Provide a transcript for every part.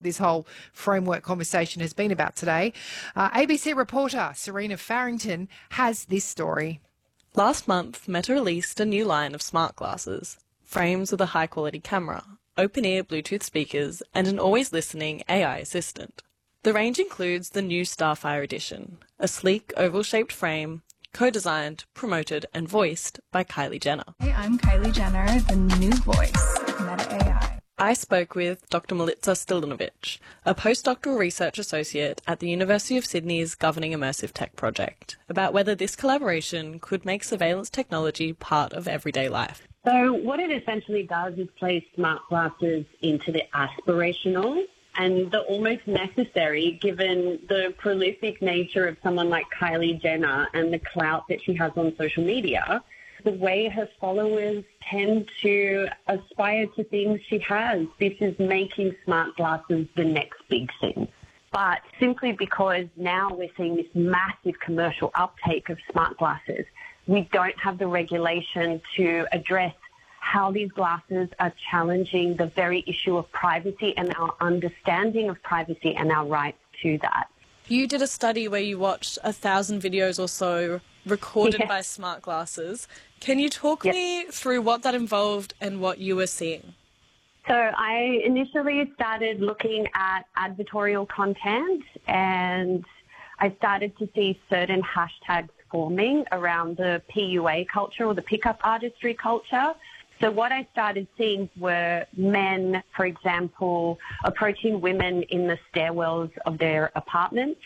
this whole framework conversation has been about today. ABC reporter Serena Farrington has this story. Last month, Meta released a new line of smart glasses, frames with a high-quality camera, open-ear Bluetooth speakers, and an always-listening AI assistant. The range includes the new Starfire edition, a sleek, oval-shaped frame, co-designed, promoted, and voiced by Kylie Jenner. Hey, I'm Kylie Jenner, the new voice of Meta AI. I spoke with Dr. Milica Stilinovic, a postdoctoral research associate at the University of Sydney's Governing Immersive Tech project, about whether this collaboration could make surveillance technology part of everyday life. So what it essentially does is place smart glasses into the aspirational and the almost necessary, given the prolific nature of someone like Kylie Jenner and the clout that she has on social media. The way her followers tend to aspire to things she has. This is making smart glasses the next big thing. But simply because now we're seeing this massive commercial uptake of smart glasses, we don't have the regulation to address how these glasses are challenging the very issue of privacy and our understanding of privacy and our rights to that. You did a study where you watched 1,000 videos or so recorded by smart glasses. Can you talk me through what that involved and what you were seeing? So I initially started looking at advertorial content, and I started to see certain hashtags forming around the PUA culture or the pickup artistry culture. So what I started seeing were men, for example, approaching women in the stairwells of their apartments,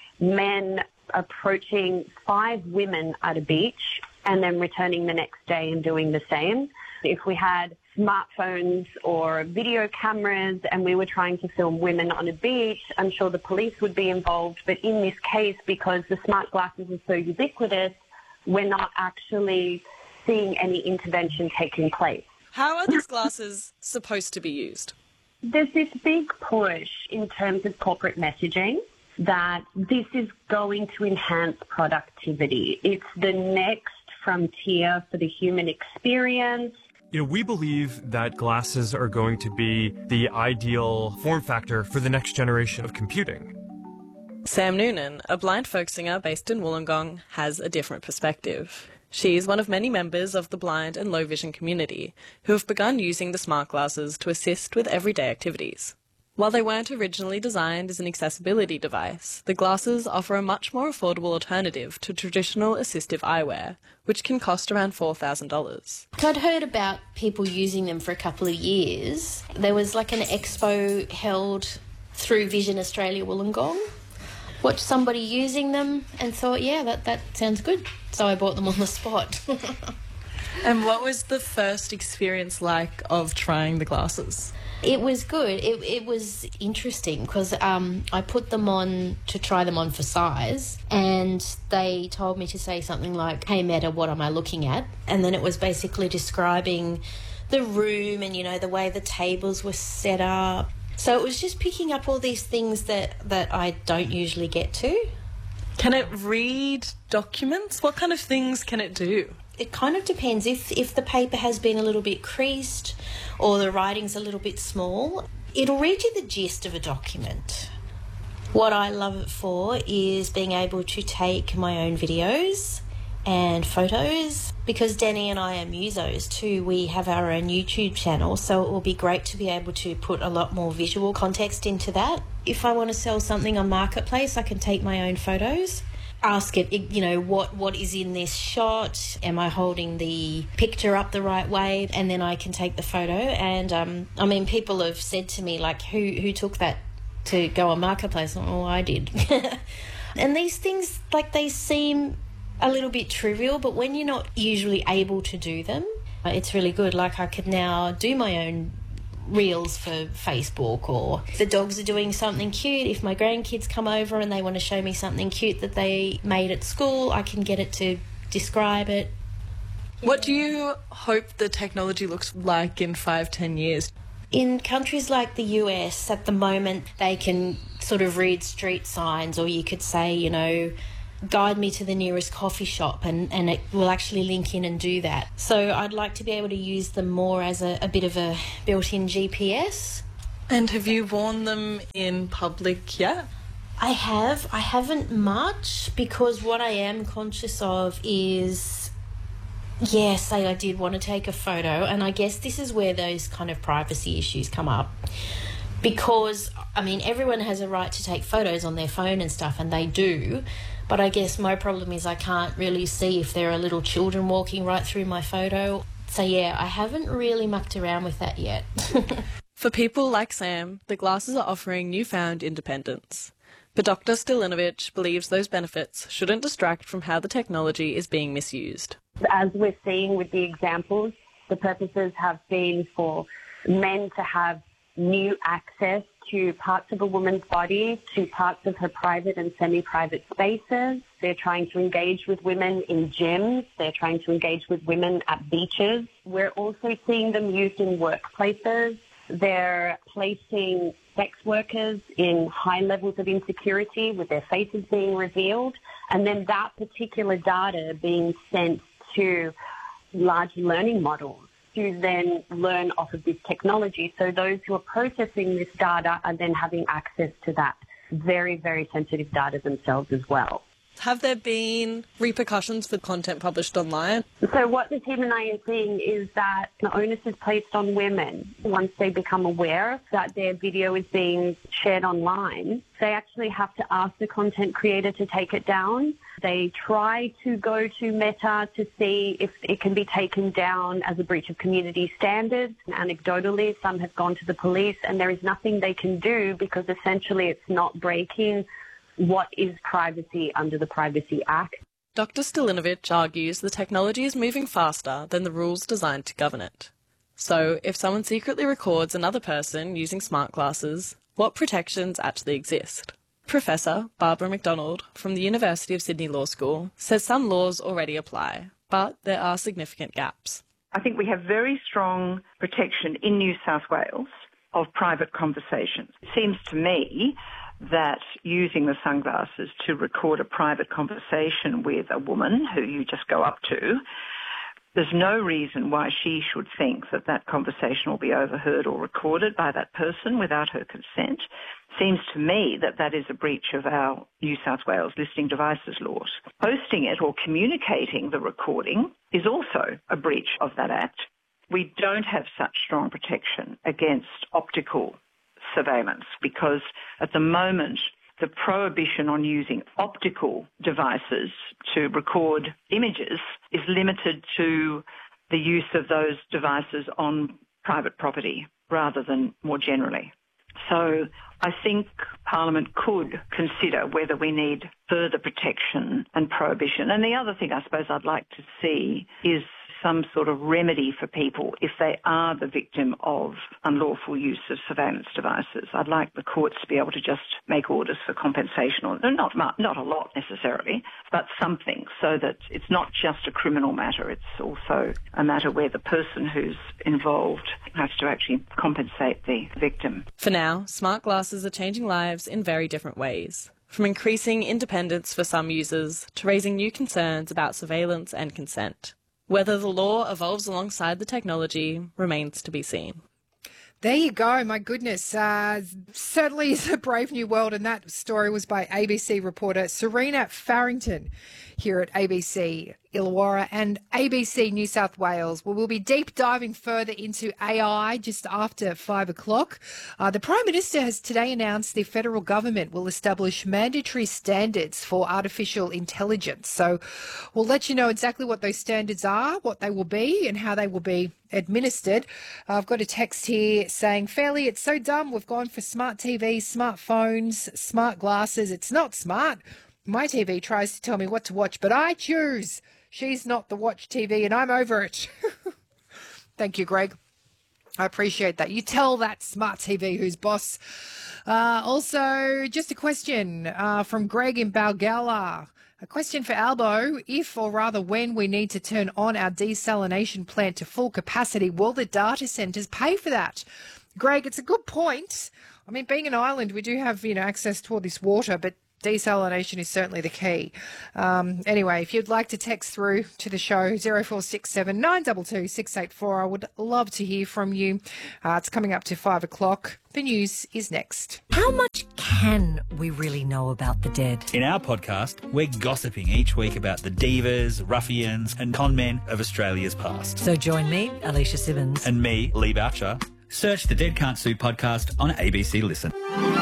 men approaching 5 women at a beach and then returning the next day and doing the same. If we had smartphones or video cameras and we were trying to film women on a beach, I'm sure the police would be involved. But in this case, because the smart glasses are so ubiquitous, we're not actually seeing any intervention taking place. How are these glasses supposed to be used? There's this big push in terms of corporate messaging that this is going to enhance productivity. It's the next frontier for the human experience. You know, we believe that glasses are going to be the ideal form factor for the next generation of computing. Sam Noonan, a blind folk singer based in Wollongong, has a different perspective. She's one of many members of the blind and low vision community who have begun using the smart glasses to assist with everyday activities. While they weren't originally designed as an accessibility device, the glasses offer a much more affordable alternative to traditional assistive eyewear, which can cost around $4,000. I'd heard about people using them for a couple of years. There was like an expo held through Vision Australia Wollongong. Watched somebody using them and thought, yeah, that sounds good. So I bought them on the spot. And what was the first experience like of trying the glasses? It was good. It was interesting because I put them on to try them on for size, and they told me to say something like, "Hey Meta, what am I looking at?" And then it was basically describing the room and, you know, the way the tables were set up. So it was just picking up all these things that I don't usually get to. Can it read documents? What kind of things can it do? It kind of depends. If the paper has been a little bit creased or the writing's a little bit small, it'll read you the gist of a document. What I love it for is being able to take my own videos and photos. Because Danny and I are musos too, we have our own YouTube channel, so it will be great to be able to put a lot more visual context into that. If I want to sell something on Marketplace, I can take my own photos. Ask it, you know, what is in this shot? Am I holding the picture up the right way? And then I can take the photo. And I mean, people have said to me, like, who took that to go on Marketplace? Oh, I did. And these things, like, they seem a little bit trivial, but when you're not usually able to do them, it's really good. Like, I could now do my own reels for Facebook, or if the dogs are doing something cute, if my grandkids come over and they want to show me something cute that they made at school, I can get it to describe it. What do you hope the technology looks like in 5-10 years? In countries like the US, at the moment, they can sort of read street signs, or you could say, you know, guide me to the nearest coffee shop, and it will actually link in and do that. So I'd like to be able to use them more as a bit of a built-in GPS. And have you worn them in public yet? I have. I haven't much, because what I am conscious of is, say I did want to take a photo, and I guess this is where those kind of privacy issues come up. Because, I mean, everyone has a right to take photos on their phone and stuff, and they do. But I guess my problem is I can't really see if there are little children walking right through my photo. So, I haven't really mucked around with that yet. For people like Sam, the glasses are offering newfound independence. But Dr. Stilinovic believes those benefits shouldn't distract from how the technology is being misused. As we're seeing with the examples, the purposes have been for men to have new access to parts of a woman's body, to parts of her private and semi-private spaces. They're trying to engage with women in gyms. They're trying to engage with women at beaches. We're also seeing them used in workplaces. They're placing sex workers in high levels of insecurity with their faces being revealed, and then that particular data being sent to large learning models to then learn off of this technology. So those who are processing this data are then having access to that very, very sensitive data themselves as well. Have there been repercussions for content published online? So what the team and I are seeing is that the onus is placed on women once they become aware that their video is being shared online. They actually have to ask the content creator to take it down. They try to go to Meta to see if it can be taken down as a breach of community standards. Anecdotally, some have gone to the police, and there is nothing they can do because essentially it's not breaking what is privacy under the Privacy Act. Dr. Stilinovic argues the technology is moving faster than the rules designed to govern it. So, if someone secretly records another person using smart glasses, what protections actually exist? Professor Barbara McDonald from the University of Sydney Law School says some laws already apply, but there are significant gaps. I think we have very strong protection in New South Wales of private conversations. It seems to me that using the sunglasses to record a private conversation with a woman who you just go up to, there's no reason why she should think that that conversation will be overheard or recorded by that person without her consent. Seems to me that that is a breach of our New South Wales listening devices laws. Posting it or communicating the recording is also a breach of that act. We don't have such strong protection against optical surveillance because at the moment the prohibition on using optical devices to record images is limited to the use of those devices on private property rather than more generally. So I think Parliament could consider whether we need further protection and prohibition. And the other thing I suppose I'd like to see is some sort of remedy for people if they are the victim of unlawful use of surveillance devices. I'd like the courts to be able to just make orders for compensation, or not a lot necessarily, but something, so that it's not just a criminal matter, it's also a matter where the person who's involved has to actually compensate the victim. For now, smart glasses are changing lives in very different ways, from increasing independence for some users to raising new concerns about surveillance and consent. Whether the law evolves alongside the technology remains to be seen. There you go. My goodness. Certainly is a brave new world. And that story was by ABC reporter Serena Farrington here at ABC Illawarra and ABC New South Wales. Well, we'll be deep diving further into AI just after 5 o'clock. The Prime Minister has today announced the federal government will establish mandatory standards for artificial intelligence. So we'll let you know exactly what those standards are, what they will be and how they will be administered. I've got a text here saying, Fairly, it's so dumb. We've gone for smart TVs, smartphones, smart glasses. It's not smart. My TV tries to tell me what to watch, but I choose. She's not the watch TV and I'm over it. Thank you, Greg. I appreciate that. You tell that smart TV who's boss. Also, just a question from Greg in Balgala. A question for Albo. If, or rather when, we need to turn on our desalination plant to full capacity, will the data centres pay for that? Greg, it's a good point. I mean, being an island, we do have, access to all this water, but desalination is certainly the key. Anyway, if you'd like to text through to the show, 0467 922 684, I would love to hear from you. It's coming up to 5 o'clock. The news is next. How much can we really know about the dead? In our podcast, we're gossiping each week about the divas, ruffians and con men of Australia's past. So join me, Alicia Simmons. And me, Lee Boucher. Search the Dead Can't Sue podcast on ABC Listen.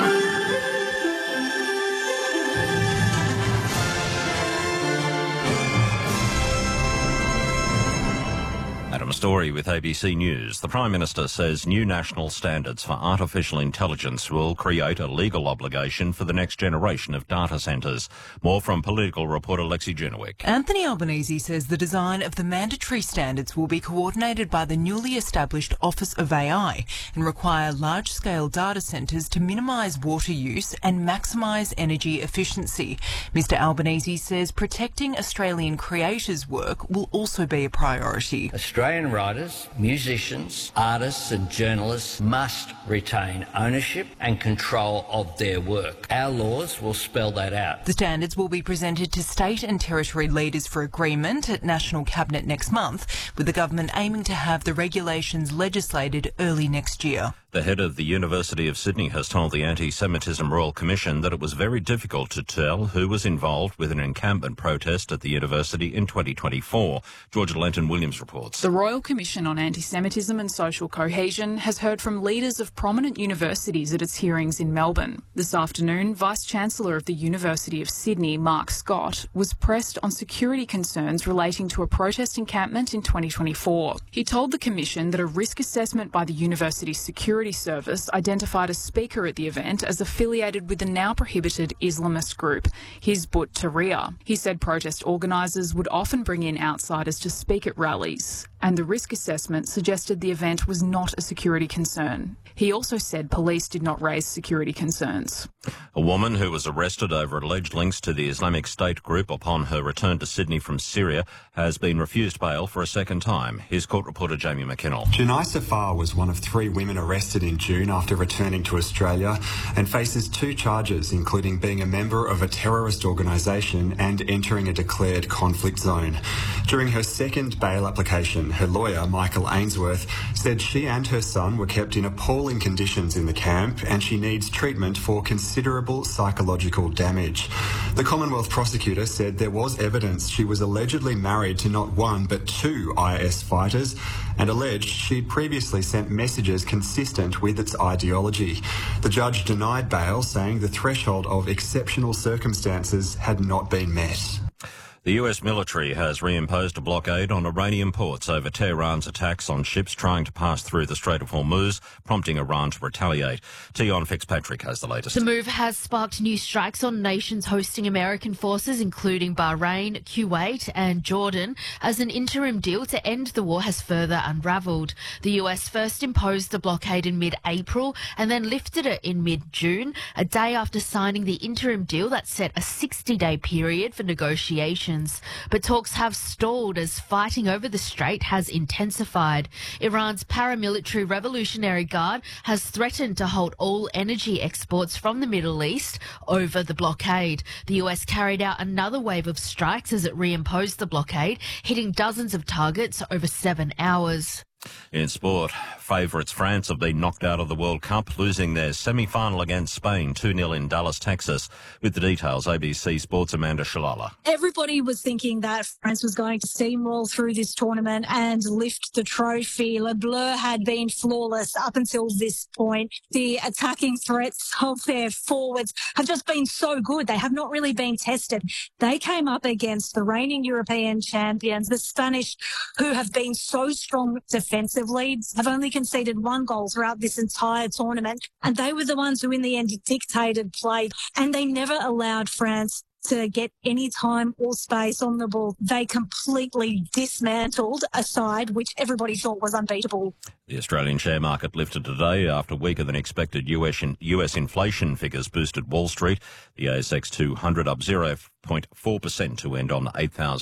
Adam Story with ABC News. The Prime Minister says new national standards for artificial intelligence will create a legal obligation for the next generation of data centres. More from political reporter Lexi Jenowick. Anthony Albanese says the design of the mandatory standards will be coordinated by the newly established Office of AI and require large-scale data centres to minimise water use and maximise energy efficiency. Mr Albanese says protecting Australian creators' work will also be a priority. Australian writers, musicians, artists and journalists must retain ownership and control of their work. Our laws will spell that out. The standards will be presented to state and territory leaders for agreement at National Cabinet next month, with the government aiming to have the regulations legislated early next year. The head of the University of Sydney has told the Anti-Semitism Royal Commission that it was very difficult to tell who was involved with an encampment protest at the university in 2024. Georgia Lenton-Williams reports. The Royal Commission on Anti-Semitism and Social Cohesion has heard from leaders of prominent universities at its hearings in Melbourne. This afternoon, Vice-Chancellor of the University of Sydney, Mark Scott, was pressed on security concerns relating to a protest encampment in 2024. He told the Commission that a risk assessment by the university's security service identified a speaker at the event as affiliated with the now prohibited Islamist group, Hizbut Tahrir. He said protest organisers would often bring in outsiders to speak at rallies, and the risk assessment suggested the event was not a security concern. He also said police did not raise security concerns. A woman who was arrested over alleged links to the Islamic State group upon her return to Sydney from Syria has been refused bail for a second time. Here's court reporter Jamie McKinnell. Junai Safar was one of 3 women arrested in June after returning to Australia and faces 2 charges, including being a member of a terrorist organisation and entering a declared conflict zone. During her second bail application, her lawyer, Michael Ainsworth, said she and her son were kept in appalling conditions in the camp and she needs treatment for considerable psychological damage. The Commonwealth prosecutor said there was evidence she was allegedly married to not 1 but 2 IS fighters and alleged she'd previously sent messages consistent with its ideology. The judge denied bail, saying the threshold of exceptional circumstances had not been met. The US military has reimposed a blockade on Iranian ports over Tehran's attacks on ships trying to pass through the Strait of Hormuz, prompting Iran to retaliate. Tion Fitzpatrick has the latest. The move has sparked new strikes on nations hosting American forces, including Bahrain, Kuwait and Jordan, as an interim deal to end the war has further unravelled. The US first imposed the blockade in mid-April and then lifted it in mid-June, a day after signing the interim deal that set a 60-day period for negotiations. But talks have stalled as fighting over the strait has intensified. Iran's paramilitary Revolutionary Guard has threatened to halt all energy exports from the Middle East over the blockade. The US carried out another wave of strikes as it reimposed the blockade, hitting dozens of targets over 7 hours. In sport, favourites France have been knocked out of the World Cup, losing their semi-final against Spain 2-0 in Dallas, Texas. With the details, ABC Sports' Amanda Shalala. Everybody was thinking that France was going to steamroll through this tournament and lift the trophy. Le Bleu had been flawless up until this point. The attacking threats of their forwards have just been so good. They have not really been tested. They came up against the reigning European champions, the Spanish, who have been so strong defensively, have only conceded 1 goal throughout this entire tournament. And they were the ones who in the end dictated play. And they never allowed France to get any time or space on the ball. They completely dismantled a side which everybody thought was unbeatable. The Australian share market lifted today after weaker than expected US inflation figures boosted Wall Street. The ASX 200 up 0.4% to end on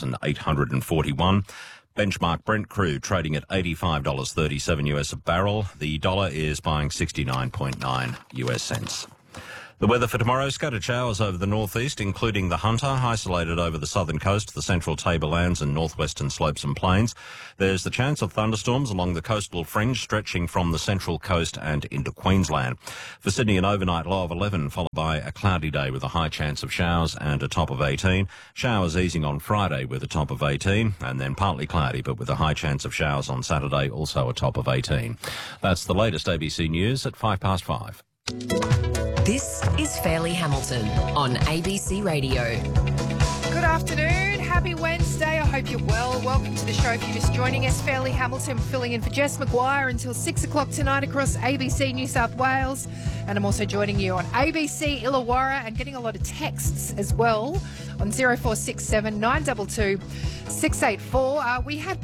8,841. Benchmark Brent crude trading at $85.37 US a barrel. The dollar is buying 69.9 US cents. The weather for tomorrow, scattered showers over the northeast, including the Hunter, isolated over the southern coast, the central tablelands and northwestern slopes and plains. There's the chance of thunderstorms along the coastal fringe, stretching from the central coast and into Queensland. For Sydney, an overnight low of 11, followed by a cloudy day with a high chance of showers and a top of 18. Showers easing on Friday with a top of 18, and then partly cloudy but with a high chance of showers on Saturday, also a top of 18. That's the latest ABC News at 5:05. This is Fairleigh Hamilton on ABC Radio. Good afternoon. Happy Wednesday. I hope you're well. Welcome to the show. If you're just joining us, Fairleigh Hamilton filling in for Jess McGuire until 6 o'clock tonight across ABC New South Wales. And I'm also joining you on ABC Illawarra and getting a lot of texts as well on 0467 922 684. We had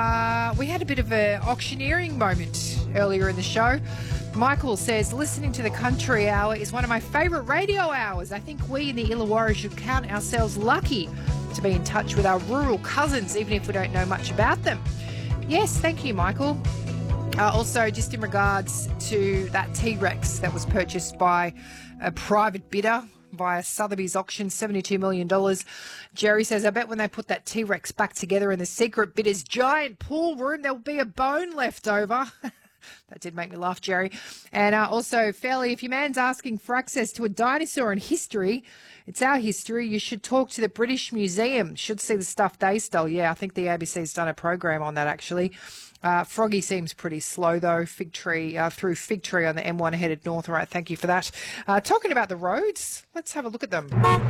a bit of an auctioneering moment earlier in the show. Michael says, listening to the Country Hour is one of my favourite radio hours. I think we in the Illawarra should count ourselves lucky to be in touch with our rural cousins, even if we don't know much about them. Yes, thank you, Michael. Also, just in regards to that T-Rex that was purchased by a private bidder via Sotheby's auction, $72 million. Jerry says, I bet when they put that T-Rex back together in the secret bidder's giant pool room, there'll be a bone left over. That did make me laugh, Jerry. And also, Fairleigh, if your man's asking for access to a dinosaur in history, it's our history. You should talk to the British Museum. Should see the stuff they stole. Yeah, I think the ABC's done a program on that, actually. Froggy seems pretty slow, though. Fig Tree on the M1 headed north. All right, thank you for that. Talking about the roads, let's have a look at them.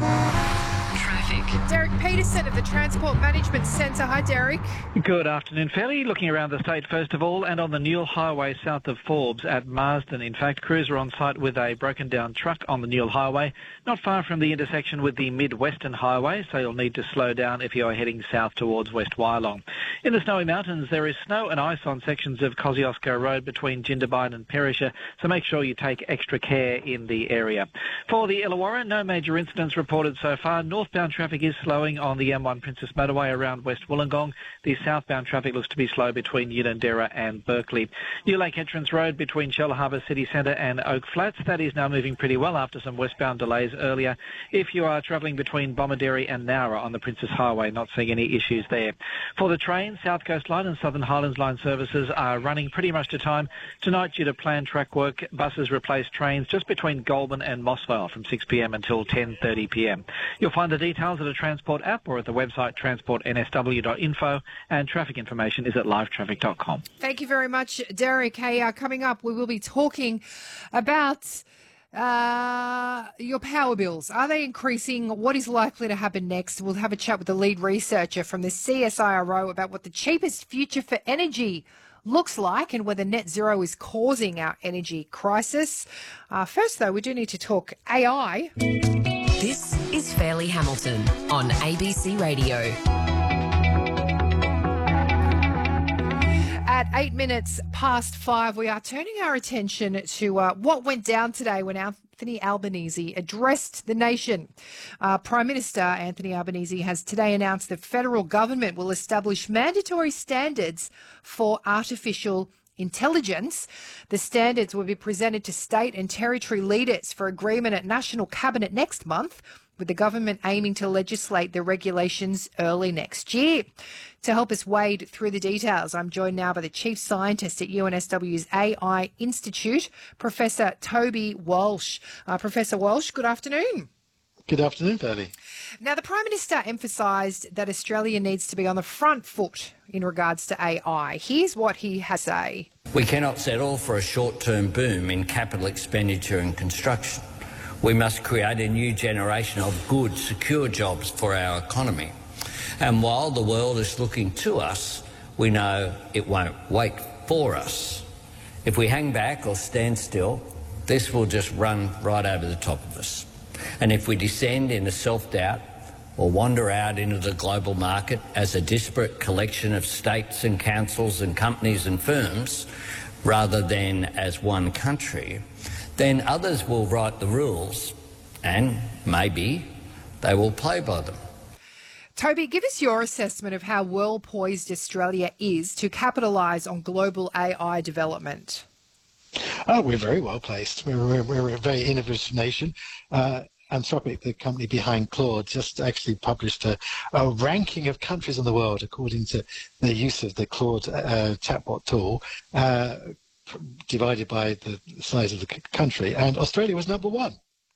Traffic. Derek Peterson of the Transport Management Centre. Hi, Derek. Good afternoon, Fairleigh. Looking around the state first of all, and on the Newell Highway south of Forbes at Marsden. In fact, crews are on site with a broken down truck on the Newell Highway, not far from the intersection with the Mid-Western Highway, so you'll need to slow down if you are heading south towards West Wyalong. In the Snowy Mountains, there is snow and ice on sections of Kosciuszko Road between Jindabyne and Perisher, so make sure you take extra care in the area. For the Illawarra, no major incidents reported so far. Northbound traffic is slowing on the M1 Princess Motorway around West Wollongong. The southbound traffic looks to be slow between Unanderra and Berkeley. New Lake Entrance Road between Shell Harbour City Centre and Oak Flats, that is now moving pretty well after some westbound delays earlier. If you are travelling between Bomaderry and Nowra on the Princess Highway, not seeing any issues there. For the trains, South Coast Line and Southern Highlands Line services are running pretty much to time. Tonight, due to planned track work, buses replace trains just between Goulburn and Mossvale from 6 p.m. until 10:30 p.m. You'll find the details at a Transport app or at the website transportnsw.info, and traffic information is at livetraffic.com. Thank you very much, Derek. Hey, coming up, we will be talking about your power bills. Are they increasing? What is likely to happen next? We'll have a chat with the lead researcher from the CSIRO about what the cheapest future for energy looks like and whether net zero is causing our energy crisis. First, though, we do need to talk AI. This is Fairleigh Hamilton on ABC Radio. At 8 minutes past 5, we are turning our attention to what went down today when Anthony Albanese addressed the nation. Prime Minister Anthony Albanese has today announced the federal government will establish mandatory standards for artificial intelligence. The standards will be presented to state and territory leaders for agreement at National Cabinet next month, with the government aiming to legislate the regulations early next year. To help us wade through the details, I'm joined now by the Chief Scientist at UNSW's AI Institute, Professor Toby Walsh. Professor Walsh, good afternoon. Good afternoon, Fairleigh. Now, the Prime Minister emphasised that Australia needs to be on the front foot in regards to AI. Here's what he has to say. We cannot settle for a short-term boom in capital expenditure and construction. We must create a new generation of good, secure jobs for our economy. And while the world is looking to us, we know it won't wait for us. If we hang back or stand still, this will just run right over the top of us. And if we descend into self-doubt or wander out into the global market as a disparate collection of states and councils and companies and firms, rather than as one country, then others will write the rules and maybe they will play by them. Toby, give us your assessment of how well poised Australia is to capitalise on global AI development. Oh, we're very well placed. We're a very innovative nation. Anthropic, the company behind Claude, just actually published a ranking of countries in the world according to their use of the Claude chatbot tool, divided by the size of the country. And Australia was number one.